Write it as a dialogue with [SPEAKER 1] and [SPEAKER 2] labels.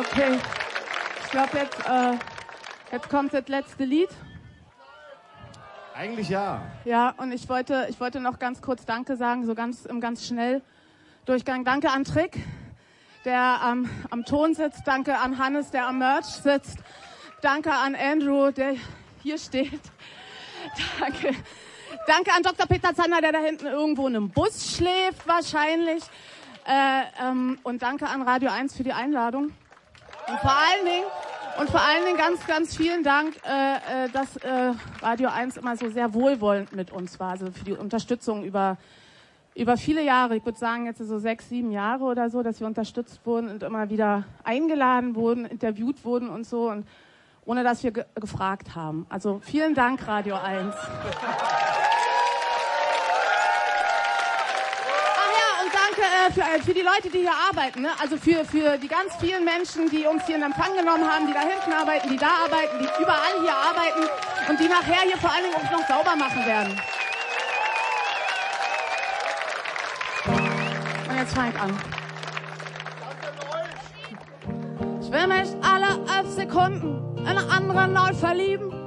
[SPEAKER 1] Okay, ich glaube jetzt kommt das letzte Lied.
[SPEAKER 2] Eigentlich ja.
[SPEAKER 1] Ja, und ich wollte noch ganz kurz Danke sagen, so im ganz Schnelldurchgang. Danke an Trick, der am Ton sitzt. Danke an Hannes, der am Merch sitzt. Danke an Andrew, der hier steht. Danke an Dr. Peter Zander, der da hinten irgendwo in einem Bus schläft wahrscheinlich. Und danke an Radio 1 für die Einladung. Und vor allen Dingen ganz, ganz vielen Dank, dass Radio 1 immer so sehr wohlwollend mit uns war. Also für die Unterstützung über viele Jahre. Ich würde sagen jetzt so 6, 7 Jahre oder so, dass wir unterstützt wurden und immer wieder eingeladen wurden, interviewt wurden und so. Und ohne dass wir gefragt haben. Also vielen Dank, Radio 1. Für die Leute, die hier arbeiten, ne? Also für die ganz vielen Menschen, die uns hier in Empfang genommen haben, die da hinten arbeiten, die da arbeiten, die überall hier arbeiten und die nachher hier vor allen Dingen auch noch sauber machen werden. Und jetzt fang ich an. Ich will mich alle 11 Sekunden in eine andere neu verlieben.